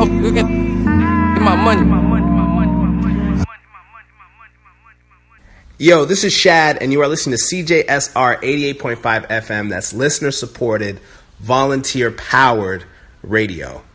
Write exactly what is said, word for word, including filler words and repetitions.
Oh, look at my money. Yo, this is Shad, and you are listening to C J S R eighty-eight point five F M. That's listener-supported, volunteer-powered radio.